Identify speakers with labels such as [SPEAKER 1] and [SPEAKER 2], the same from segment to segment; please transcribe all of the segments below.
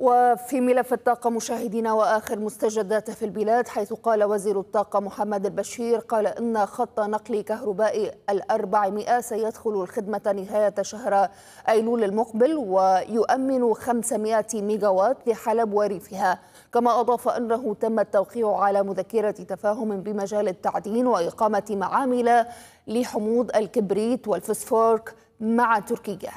[SPEAKER 1] وفي ملف الطاقة مشاهدينا وآخر مستجدات في البلاد، حيث قال وزير الطاقة محمد البشير قال إن خط نقل كهرباء 400 سيدخل الخدمة نهاية شهر أيلول المقبل ويؤمن 500 ميجاوات لحلب وريفها. كما أضاف أنه تم التوقيع على مذكرة تفاهم بمجال التعدين وإقامة معامل لحموض الكبريت والفسفور مع تركيا.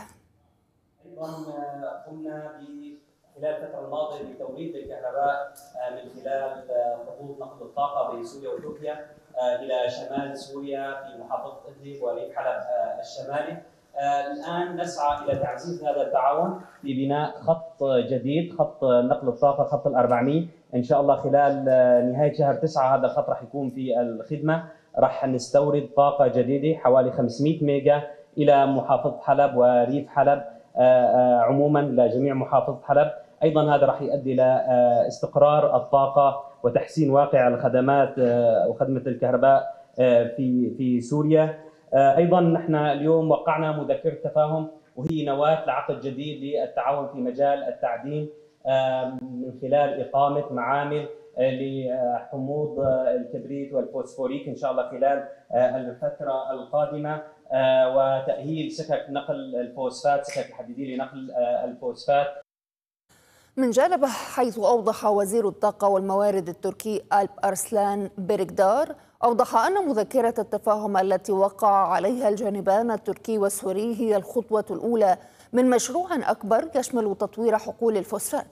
[SPEAKER 2] أيضا قمنا خلال الفترة الماضية بتوريد الكهرباء من خلال خطوط نقل الطاقة بين سوريا وتركيا إلى شمال سوريا في محافظة إدلب وريف حلب الشمالي. الآن نسعى إلى تعزيز هذا التعاون ببناء خط جديد، خط نقل الطاقة، خط 400 إن شاء الله خلال نهاية شهر 9 هذا الخط راح يكون في الخدمة. راح نستورد طاقة جديدة حوالي 500 ميجا إلى محافظة حلب وريف حلب عموما لجميع محافظة حلب. أيضا هذا راح يؤدي إلى استقرار الطاقة وتحسين واقع الخدمات وخدمة الكهرباء في سوريا. أيضا نحن اليوم وقعنا مذكرة تفاهم وهي نواة لعقد جديد للتعاون في مجال التعدين من خلال إقامة معامل لحموض الكبريت والفوسفوريك إن شاء الله خلال الفترة القادمة، وتأهيل سكك نقل الفوسفات، سكك حديدية لنقل الفوسفات.
[SPEAKER 1] من جانبه، حيث أوضح وزير الطاقة والموارد التركي ألب أرسلان بيركدار، أوضح أن مذكرة التفاهم التي وقع عليها الجانبان التركي والسوري هي الخطوة الأولى من مشروع أكبر يشمل تطوير حقول الفوسفات.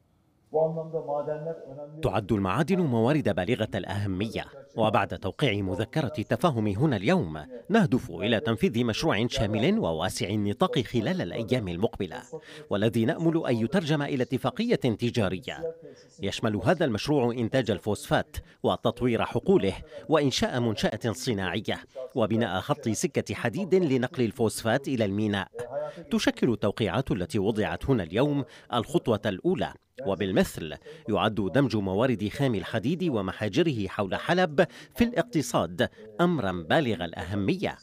[SPEAKER 3] تعد المعادن موارد بالغة الأهمية، وبعد توقيع مذكرة التفاهم هنا اليوم نهدف إلى تنفيذ مشروع شامل وواسع النطاق خلال الأيام المقبلة، والذي نأمل أن يترجم إلى اتفاقية تجارية. يشمل هذا المشروع إنتاج الفوسفات وتطوير حقوله وإنشاء منشأة صناعية وبناء خط سكة حديد لنقل الفوسفات إلى الميناء. تشكل التوقيعات التي وضعت هنا اليوم الخطوة الأولى، وبالمثل يعد دمج موارد خام الحديد ومحاجره حول حلب في الاقتصاد أمرا بالغ الأهمية.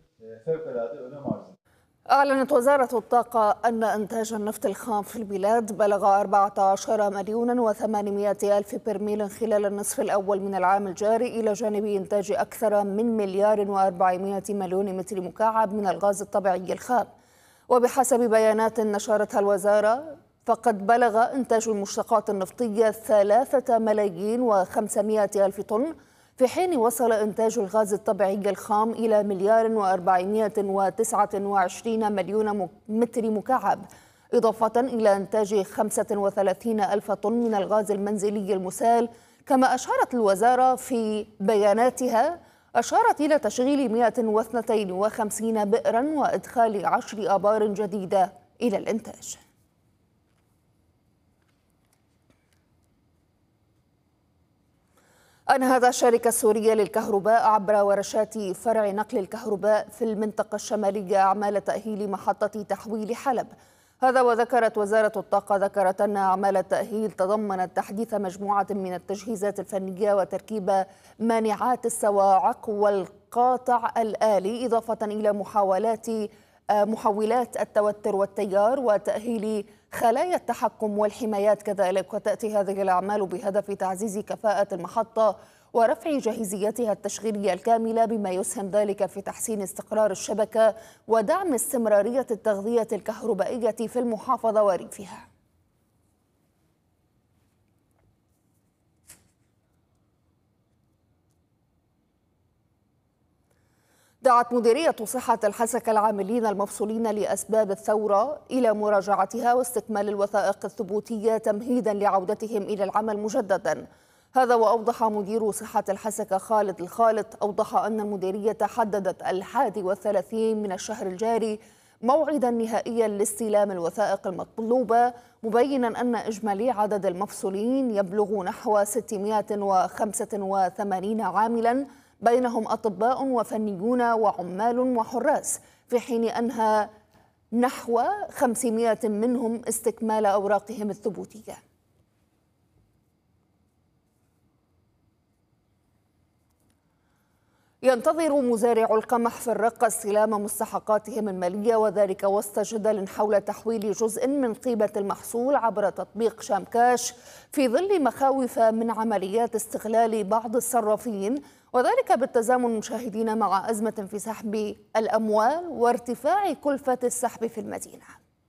[SPEAKER 1] أعلنت وزارة الطاقة أن إنتاج النفط الخام في البلاد بلغ 14,800,000 برميل خلال النصف الأول من العام الجاري، إلى جانب إنتاج أكثر من 1,400,000,000 متر مكعب من الغاز الطبيعي الخام. وبحسب بيانات نشرتها الوزارة، فقد بلغ إنتاج المشتقات النفطية 3,500,000 طن، في حين وصل إنتاج الغاز الطبيعي الخام إلى 1,429,000,000 متر مكعب، إضافة إلى إنتاج 35,000 طن من الغاز المنزلي المسال. كما أشارت الوزارة في بياناتها إلى تشغيل 152 بئرا وإدخال 10 آبار جديدة إلى الإنتاج. أنهت الشركة السورية للكهرباء عبر ورشات فرع نقل الكهرباء في المنطقة الشمالية أعمال تأهيل محطة تحويل حلب. هذا وذكرت وزارة الطاقة أن أعمال التأهيل تضمنت تحديث مجموعة من التجهيزات الفنية وتركيب مانعات الصواعق والقاطع الآلي، إضافة إلى محولات التوتر والتيار وتأهيل خلايا التحكم والحمايات كذلك. وتأتي هذه الأعمال بهدف تعزيز كفاءة المحطة ورفع جاهزيتها التشغيلية الكاملة، بما يسهم ذلك في تحسين استقرار الشبكة ودعم استمرارية التغذية الكهربائية في المحافظة وريفها. دعت مديرية صحة الحسكة العاملين المفصولين لأسباب الثورة إلى مراجعتها واستكمال الوثائق الثبوتية تمهيدا لعودتهم إلى العمل مجددا. هذا وأوضح مدير صحة الحسكة خالد الخالط أن المديرية حددت 31 من الشهر الجاري موعدا نهائيا لاستلام الوثائق المطلوبة، مبينا أن إجمالي عدد المفصولين يبلغ نحو 685 عاملا، بينهم أطباء وفنيون وعمال وحراس، في حين أنهى نحو 500 منهم استكمال أوراقهم الثبوتية. ينتظر مزارع القمح في الرقة استلام مستحقاتهم المالية، وذلك وسط جدل حول تحويل جزء من قيمة المحصول عبر تطبيق شام كاش في ظل مخاوف من عمليات استغلال بعض الصرافين، وذلك بالتزامن مشاهدين مع أزمة في سحب الأموال وارتفاع كلفة السحب في المدينة.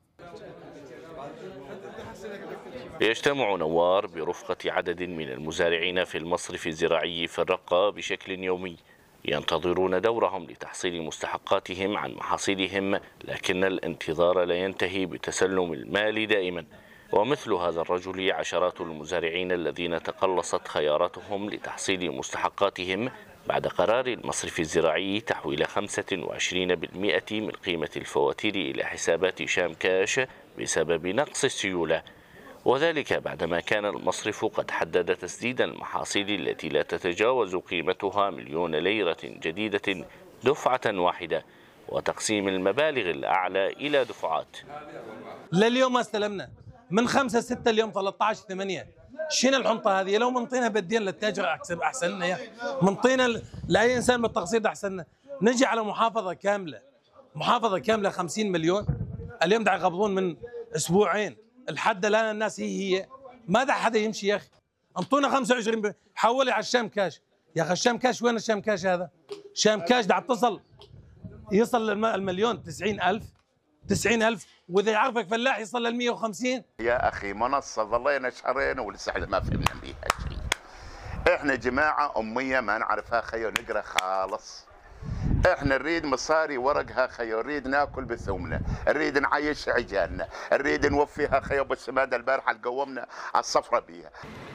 [SPEAKER 4] يجتمع نوار برفقة عدد من المزارعين في المصرف الزراعي في الرقة بشكل يومي، ينتظرون دورهم لتحصيل مستحقاتهم عن محاصيلهم، لكن الانتظار لا ينتهي بتسلم المال دائما. ومثل هذا الرجل عشرات المزارعين الذين تقلصت خياراتهم لتحصيل مستحقاتهم بعد قرار المصرف الزراعي تحويل 25% من قيمة الفواتير إلى حسابات شام كاش بسبب نقص السيولة، وذلك بعدما كان المصرف قد حدد تسديد المحاصيل التي لا تتجاوز قيمتها 1,000,000 ليرة جديدة دفعة واحدة، وتقسيم المبالغ الأعلى إلى دفعات.
[SPEAKER 5] لليوم ما استلمنا من 5/6 اليوم 13/8. شنو الحنطة هذه؟ لو منطينها بالدين للتاجر أحسن لنا، يا منطينا لأي إنسان بالتقسيط أحسن لنا. نجي على محافظة كاملة 50 مليون، اليوم دا يقبضون من أسبوعين الحد الآن الناس هي ما دا حدا يمشي. يا أخي انطونا 25 حولي على الشام كاش. يا أخي الشام كاش وين الشام كاش هذا؟ شام كاش دا يصل المليون 90,000 وإذا يعرفك فلاح يصل لل 150.
[SPEAKER 6] يا أخي منصة ظلينا شهرين ولسه ما فهمنا بيها شيء. إحنا جماعة أمية ما نعرفها خير نقرأ خالص. إحنا نريد مصاري ورقها خير، نريد ناكل بثومنا، نريد نعيش عجالنا، نريد نوفيها خير. بس ماذا البارحة قومنا على الصفرة بيها.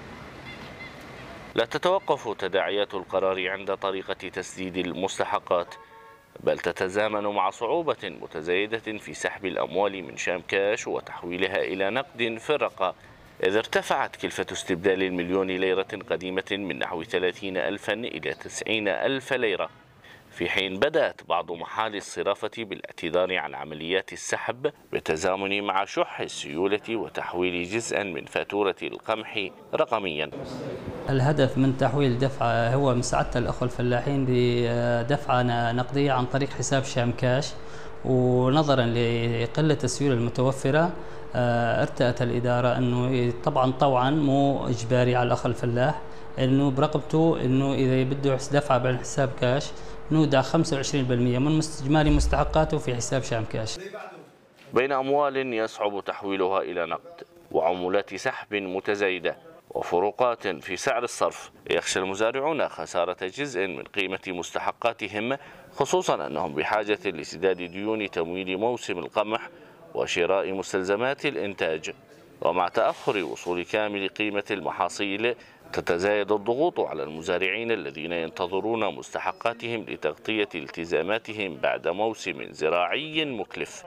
[SPEAKER 4] لا تتوقف تداعيات القرار عند طريقة تسديد المستحقات، بل تتزامن مع صعوبة متزايدة في سحب الأموال من شام كاش وتحويلها إلى نقد في الرقة، إذ ارتفعت كلفة استبدال 1,000,000 ليرة قديمة من نحو 30,000 إلى 90,000 ليرة، في حين بدأت بعض محال الصرافة بالاعتذار عن عمليات السحب بالتزامن مع شح السيولة وتحويل جزءا من فاتورة القمح رقميا.
[SPEAKER 7] الهدف من تحويل دفعة هو مساعدة الأخوة الفلاحين بدفعة نقدية عن طريق حساب شام كاش، ونظرا لقلة السيولة المتوفرة ارتأت الإدارة أنه طبعا مو إجباري على الأخ الفلاح أنه برقبته أنه إذا بده دفعة بعد حساب كاش نودع 25% من إجمالي مستحقاته في حساب شام كاش.
[SPEAKER 4] بين أموال يصعب تحويلها إلى نقد وعمولات سحب متزايدة وفروقات في سعر الصرف، يخشى المزارعون خسارة جزء من قيمة مستحقاتهم، خصوصا أنهم بحاجة لسداد ديون تمويل موسم القمح وشراء مستلزمات الإنتاج. ومع تأخر وصول كامل قيمة المحاصيل تتزايد الضغوط على المزارعين الذين ينتظرون مستحقاتهم لتغطية التزاماتهم بعد موسم زراعي مكلف.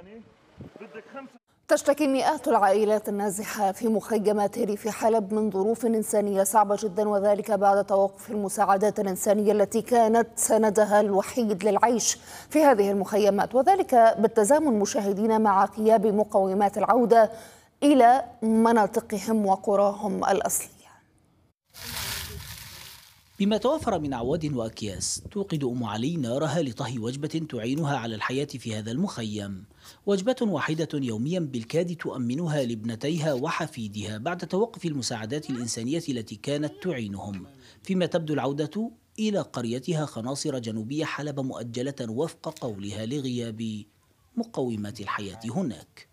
[SPEAKER 1] تشتكي مئات العائلات النازحة في مخيمات ريف حلب من ظروف إنسانية صعبة جدا، وذلك بعد توقف المساعدات الإنسانية التي كانت سندها الوحيد للعيش في هذه المخيمات، وذلك بالتزامن مشاهدين مع غياب مقومات العودة إلى مناطقهم وقراهم الأصلية.
[SPEAKER 8] بما توفر من أعواد وأكياس توقد أم علي نارها لطهي وجبة تعينها على الحياة في هذا المخيم، وجبة واحدة يوميا بالكاد تؤمنها لابنتيها وحفيدها بعد توقف المساعدات الإنسانية التي كانت تعينهم، فيما تبدو العودة إلى قريتها خناصر جنوبية حلب مؤجلة وفق قولها لغياب مقومات الحياة هناك.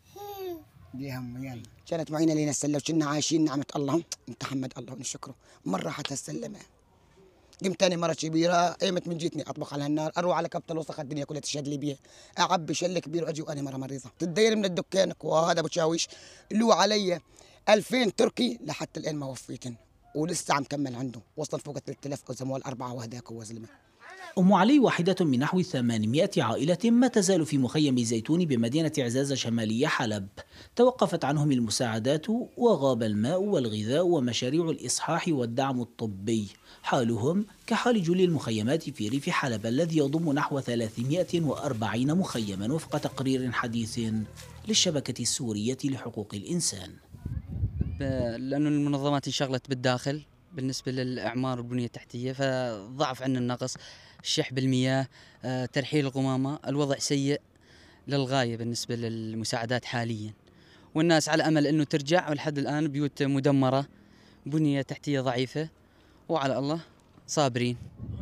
[SPEAKER 9] كانت معينة لنا السلة وكنا عايشين نعمة الله، انت حمد الله ونشكره. مرة حتى السلمة قمت تاني مرة كبيرة، قيمت من جيتني أطبخ على النار، أروح على كبت الوسخ الدنيا كلها تشهد لي بيها، أعبي شل كبير وأجي وأنا مرة مريضة، تتدير من الدكان وهذا أبو شاويش اللي هو علي 2000 تركي لحتى الآن ما وفيتن، ولسه عم كمل عنده، وصل فوق 3000 أزموال 4 وهداك هو زلمة.
[SPEAKER 8] أم علي واحدة من نحو 800 عائلة ما تزال في مخيم زيتون بمدينة عزازة شمالية حلب، توقفت عنهم المساعدات وغاب الماء والغذاء ومشاريع الإصحاح والدعم الطبي، حالهم كحال جل المخيمات في ريف حلب الذي يضم نحو 340 مخيما وفق تقرير حديث للشبكة السورية لحقوق الإنسان.
[SPEAKER 10] لأن المنظمات انشغلت بالداخل بالنسبة للإعمار والبنية التحتية، فضعف عنا النقص. الشح بالمياه، ترحيل القمامة. الوضع سيء للغاية بالنسبة للمساعدات حاليا، والناس على أمل أنه ترجع، ولحد الآن بيوت مدمرة، بنية تحتية ضعيفة، وعلى الله صابرين.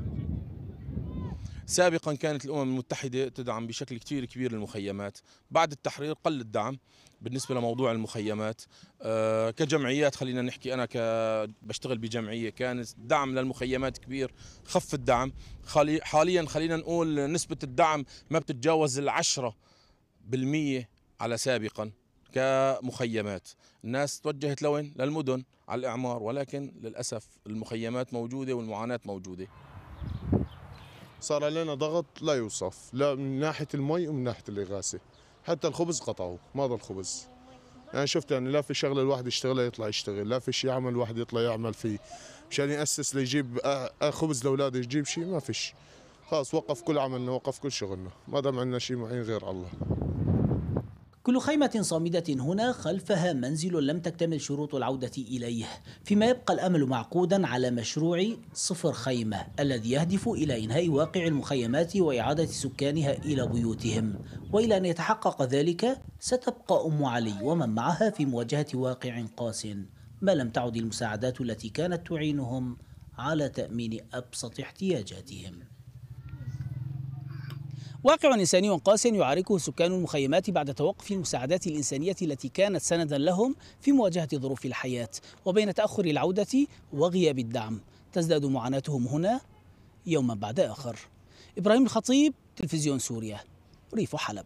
[SPEAKER 5] سابقا كانت الأمم المتحدة تدعم بشكل كتير كبير المخيمات، بعد التحرير قل الدعم بالنسبة لموضوع المخيمات. كجمعيات خلينا نحكي، أنا بشتغل بجمعية كان الدعم للمخيمات كبير، خف الدعم. حاليا خلينا نقول نسبة الدعم ما بتتجاوز 10% على سابقا كمخيمات. الناس توجهت لوين؟ للمدن على الإعمار، ولكن للأسف المخيمات موجودة والمعاناة موجودة.
[SPEAKER 11] صار علينا ضغط لا يوصف، لا من ناحية المي ومن ناحية الإغاثة. حتى الخبز قطعوا، ما ضل خبز. يعني شفت يعني لا في شغله الواحد يشتغلها يطلع يشتغل، لا في شيء يعمل الواحد يطلع يعمل فيه مشان يأسس ليجيب خبز لاولاده، يجيب شيء ما فيش. خلاص وقف كل عملنا، وقف كل شغلنا، ما دام عندنا شيء معين غير الله.
[SPEAKER 8] كل خيمة صامدة هنا خلفها منزل لم تكتمل شروط العودة إليه، فيما يبقى الأمل معقودا على مشروع 0 خيمة الذي يهدف إلى إنهاء واقع المخيمات وإعادة سكانها إلى بيوتهم. وإلى أن يتحقق ذلك ستبقى أم علي ومن معها في مواجهة واقع قاس، ما لم تعد المساعدات التي كانت تعينهم على تأمين أبسط احتياجاتهم. واقع إنساني قاس يعاركه سكان المخيمات بعد توقف المساعدات الإنسانية التي كانت سندا لهم في مواجهة ظروف الحياة، وبين تأخر العودة وغياب الدعم تزداد معاناتهم هنا يوما بعد آخر. إبراهيم الخطيب، تلفزيون سوريا، ريف حلب.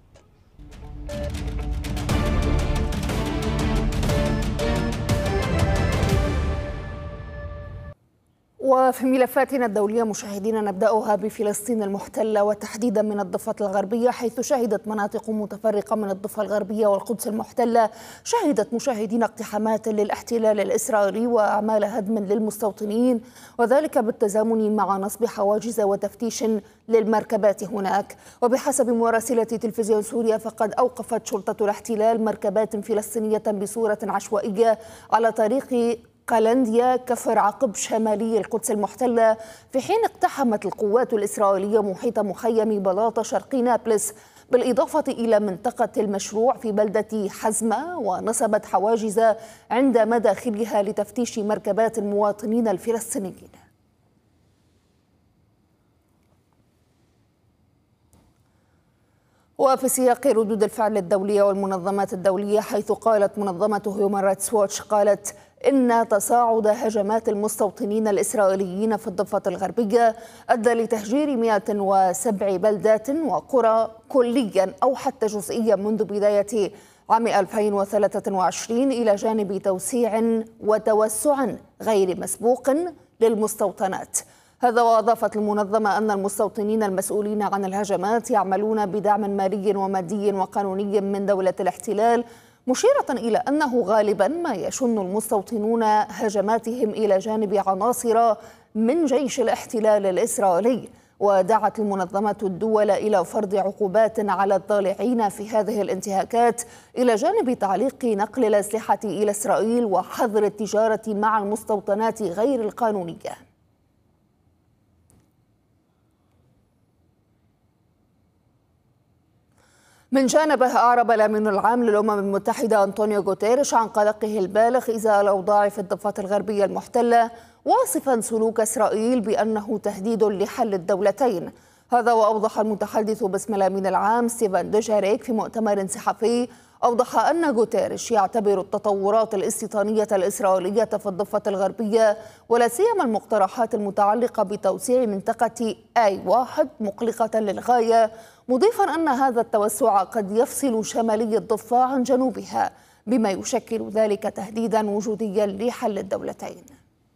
[SPEAKER 1] وفي ملفاتنا الدولية مشاهدينا نبدأها بفلسطين المحتلة، وتحديدا من الضفة الغربية، حيث شهدت مناطق متفرقة من الضفة الغربية والقدس المحتلة شهدت مشاهدين اقتحامات للاحتلال الإسرائيلي وأعمال هدم للمستوطنين، وذلك بالتزامن مع نصب حواجز وتفتيش للمركبات هناك. وبحسب مراسلة تلفزيون سوريا فقد أوقفت شرطة الاحتلال مركبات فلسطينية بصورة عشوائية على طريق قلنديا كفر عقب شمالي القدس المحتلة، في حين اقتحمت القوات الإسرائيلية محيط مخيم بلاطة شرقي نابلس، بالإضافة إلى منطقة المشروع في بلدة حزمة، ونصبت حواجز عند مداخلها لتفتيش مركبات المواطنين الفلسطينيين. وفي سياق ردود الفعل الدولية والمنظمات الدولية، حيث قالت منظمة هيومان رايتس ووتش قالت إن تصاعد هجمات المستوطنين الإسرائيليين في الضفة الغربية أدى لتهجير 107 بلدات وقرى كليا أو حتى جزئيا منذ بداية عام 2023، إلى جانب توسيع وتوسع غير مسبوق للمستوطنات. هذا، وأضافت المنظمة أن المستوطنين المسؤولين عن الهجمات يعملون بدعم مالي ومادي وقانوني من دولة الاحتلال، مشيرة إلى أنه غالبا ما يشن المستوطنون هجماتهم إلى جانب عناصر من جيش الاحتلال الإسرائيلي. ودعت المنظمة الدول إلى فرض عقوبات على الضالعين في هذه الانتهاكات، إلى جانب تعليق نقل الأسلحة إلى إسرائيل وحظر التجارة مع المستوطنات غير القانونية. من جانبه، أعرب الأمين العام للأمم المتحدة أنطونيو غوتيريش عن قلقه البالغ إزاء الأوضاع في الضفة الغربية المحتلة، واصفا سلوك إسرائيل بأنه تهديد لحل الدولتين. هذا وأوضح المتحدث باسم الأمين العام ستيفان دوجاريك في مؤتمر صحفي، أوضح أن غوتيريش يعتبر التطورات الاستيطانية الإسرائيلية في الضفة الغربية ولا سيما المقترحات المتعلقة بتوسيع منطقة آي-1 مقلقة للغاية، مضيفا أن هذا التوسع قد يفصل شمالي الضفة عن جنوبها، بما يشكل ذلك تهديدا وجوديا لحل الدولتين.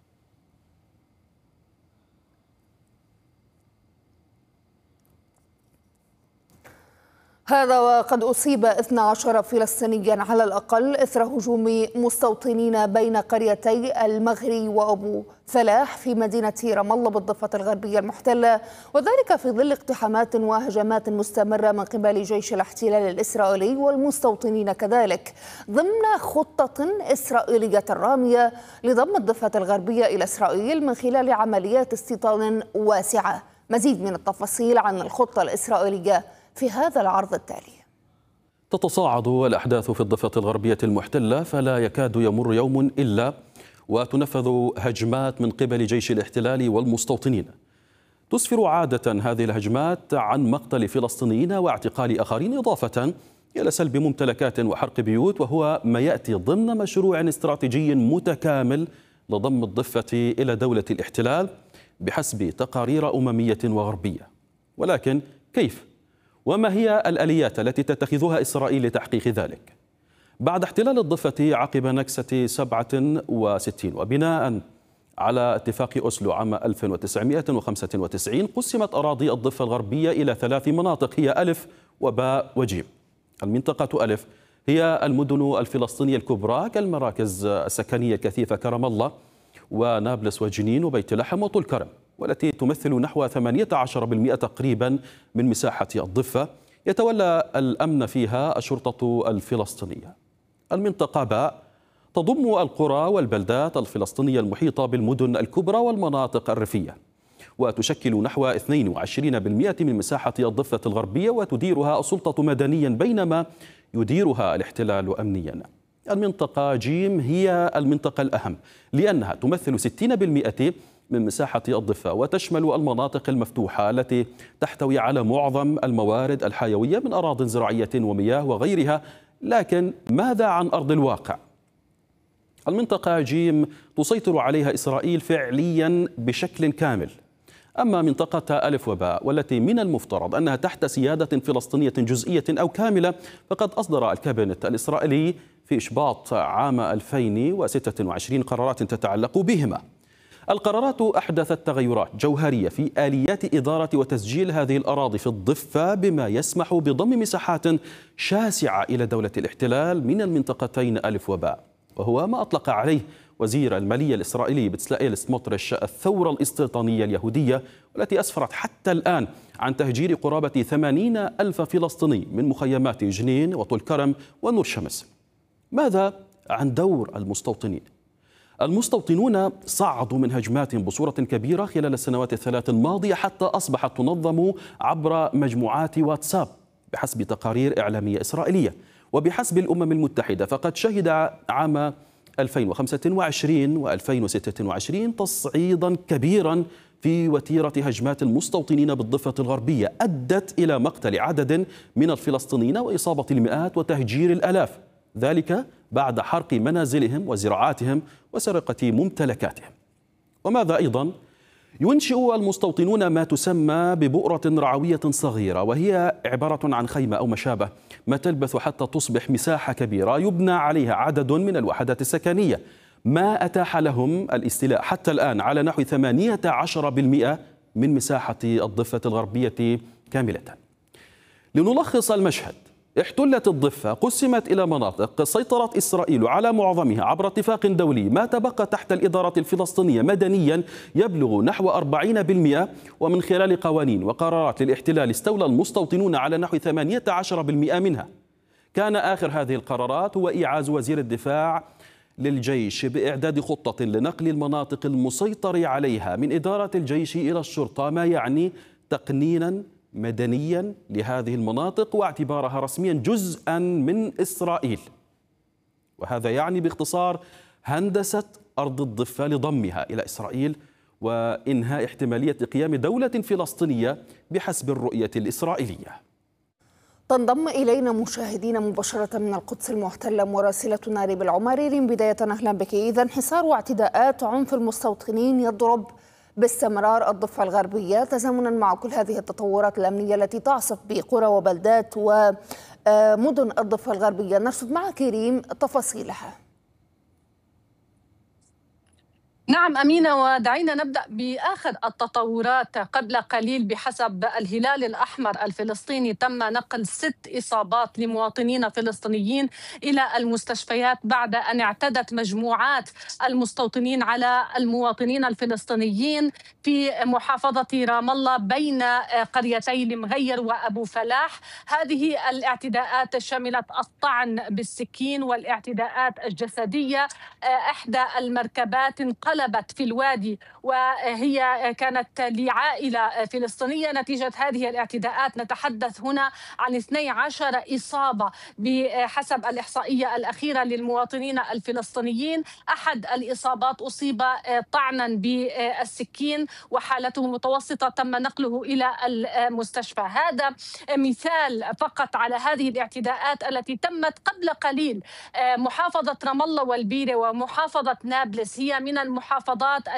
[SPEAKER 1] هذا وقد أصيب 12 فلسطينيا على الأقل إثر هجوم مستوطنين بين قريتي المغري وأبو فلاح في مدينة رام الله بالضفة الغربية المحتلة، وذلك في ظل اقتحامات وهجمات مستمرة من قبل جيش الاحتلال الإسرائيلي والمستوطنين كذلك، ضمن خطة إسرائيلية رامية لضم الضفة الغربية إلى إسرائيل من خلال عمليات استيطان واسعة مزيد من التفاصيل عن الخطة الإسرائيلية في هذا العرض التالي.
[SPEAKER 12] تتصاعد الأحداث في الضفة الغربية المحتلة، فلا يكاد يمر يوم إلا وتنفذ هجمات من قبل جيش الاحتلال والمستوطنين. تسفر عادة هذه الهجمات عن مقتل فلسطينيين واعتقال آخرين، إضافة إلى سلب ممتلكات وحرق بيوت، وهو ما يأتي ضمن مشروع استراتيجي متكامل لضم الضفة إلى دولة الاحتلال بحسب تقارير أممية وغربية. ولكن كيف؟ وما هي الآليات التي تتخذها إسرائيل لتحقيق ذلك؟ بعد احتلال الضفة عقب نكسة 67 وبناء على اتفاق أوسلو عام 1995 قسمت أراضي الضفة الغربية إلى 3 مناطق هي ألف وباء وجيم. المنطقة ألف هي المدن الفلسطينية الكبرى كالمراكز السكنية كثيفة كرم الله ونابلس وجنين وبيت لحم وطول كرم، والتي تمثل نحو 18% تقريبا من مساحة الضفة، يتولى الأمن فيها الشرطة الفلسطينية. المنطقة باء تضم القرى والبلدات الفلسطينية المحيطة بالمدن الكبرى والمناطق الريفية، وتشكل نحو 22% من مساحة الضفة الغربية، وتديرها السلطة مدنيا بينما يديرها الاحتلال أمنيا. المنطقة جيم هي المنطقة الأهم لأنها تمثل 60% من مساحة الضفة، وتشمل المناطق المفتوحة التي تحتوي على معظم الموارد الحيوية من أراضٍ زراعية ومياه وغيرها. لكن ماذا عن أرض الواقع؟ المنطقة جيم تسيطر عليها إسرائيل فعليا بشكل كامل. أما منطقة ألف وباء والتي من المفترض أنها تحت سيادة فلسطينية جزئية أو كاملة، فقد أصدر الكابينت الإسرائيلي في إشباط عام 2026 قرارات تتعلق بهما. القرارات أحدثت تغيرات جوهرية في آليات إدارة وتسجيل هذه الأراضي في الضفة، بما يسمح بضم مساحات شاسعة إلى دولة الاحتلال من المنطقتين ألف وباء، وهو ما أطلق عليه وزير المالية الإسرائيلي بتسلائيل سموتريش الثورة الاستيطانية اليهودية، والتي أسفرت حتى الآن عن تهجير قرابة 80,000 فلسطيني من مخيمات جنين وطول كرم ونور شمس. ماذا عن دور المستوطنين؟ المستوطنون صعدوا من هجمات بصورة كبيرة خلال السنوات الثلاث الماضية، حتى أصبحت تنظم عبر مجموعات واتساب بحسب تقارير إعلامية إسرائيلية. وبحسب الأمم المتحدة فقد شهد عام 2025 و2026 تصعيدا كبيرا في وتيرة هجمات المستوطنين بالضفة الغربية أدت إلى مقتل عدد من الفلسطينيين وإصابة المئات وتهجير الآلاف، ذلك بعد حرق منازلهم وزراعاتهم وسرقة ممتلكاتهم. وماذا أيضا؟ ينشئ المستوطنون ما تسمى ببؤرة رعوية صغيرة، وهي عبارة عن خيمة أو ما شابه، ما تلبث حتى تصبح مساحة كبيرة يبنى عليها عدد من الوحدات السكنية، ما أتاح لهم الاستيلاء حتى الآن على نحو 18% من مساحة الضفة الغربية كاملة. لنلخص المشهد: احتلت الضفة، قسمت إلى مناطق، سيطرت إسرائيل على معظمها عبر اتفاق دولي، ما تبقى تحت الإدارة الفلسطينية مدنيا يبلغ نحو 40%، ومن خلال قوانين وقرارات للاحتلال استولى المستوطنون على نحو 18% منها. كان آخر هذه القرارات هو إيعاز وزير الدفاع للجيش بإعداد خطة لنقل المناطق المسيطر عليها من إدارة الجيش إلى الشرطة، ما يعني تقنينا مدنيا لهذه المناطق واعتبارها رسميا جزءا من إسرائيل. وهذا يعني باختصار هندسة أرض الضفة لضمها إلى إسرائيل وإنهاء احتمالية قيام دولة فلسطينية بحسب الرؤية الإسرائيلية.
[SPEAKER 1] تنضم إلينا مشاهدين مباشرة من القدس المحتلة مراسلتنا ريب العماري. بداية أهلا بك. إذن حصار واعتداءات عنف المستوطنين يضرب باستمرار الضفة الغربية تزامنا مع كل هذه التطورات الأمنية التي تعصف بقرى وبلدات ومدن الضفة الغربية. نرصد معك ريم تفاصيلها.
[SPEAKER 13] نعم أمينة، ودعينا نبدأ بآخر التطورات. قبل قليل بحسب الهلال الأحمر الفلسطيني تم نقل 6 إصابات لمواطنين فلسطينيين إلى المستشفيات بعد أن اعتدت مجموعات المستوطنين على المواطنين الفلسطينيين في محافظة رام الله بين قريتي المغير وأبو فلاح. هذه الاعتداءات شملت الطعن بالسكين والاعتداءات الجسدية. إحدى المركبات انقلبت انقلبت في الوادي، وهي كانت لعائلة فلسطينية نتيجة هذه الاعتداءات. نتحدث هنا عن 12 إصابة بحسب الإحصائية الأخيرة للمواطنين الفلسطينيين. أحد الإصابات أصيب طعنا بالسكين وحالته متوسطة، تم نقله إلى المستشفى. هذا مثال فقط على هذه الاعتداءات التي تمت قبل قليل. محافظة رام الله والبيرة ومحافظة نابلس هي من المحافظات